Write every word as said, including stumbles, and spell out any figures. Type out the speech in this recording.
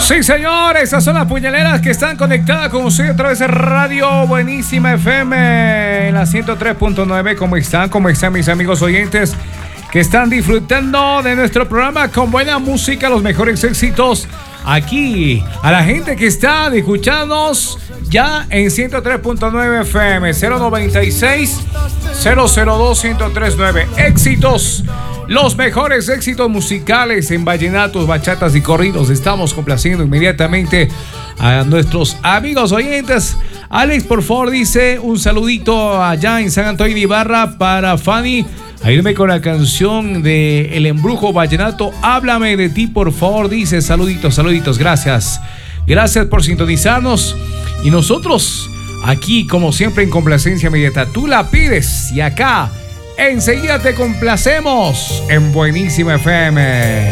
Sí, señor, esas son las puñaleras que están conectadas con usted a través de Radio Buenísima F M en la ciento tres punto nueve. ¿Cómo están? ¿Cómo están mis amigos oyentes que están disfrutando de nuestro programa con buena música, los mejores éxitos? Aquí, a la gente que está escuchándonos ya en ciento tres punto nueve F M, cero noventa y seis, cero cero dos, ciento tres punto nueve. Éxitos. Los mejores éxitos musicales en vallenatos, bachatas y corridos. Estamos complaciendo inmediatamente a nuestros amigos oyentes. Alex, por favor, dice un saludito allá en San Antonio de Ibarra para Fanny. Ayúdame con la canción de El Embrujo Vallenato. Háblame de ti, por favor, dice. Saluditos, saluditos. Gracias. Gracias por sintonizarnos. Y nosotros aquí, como siempre, en complacencia inmediata. Tú la pides y acá enseguida te complacemos en Buenísima F M.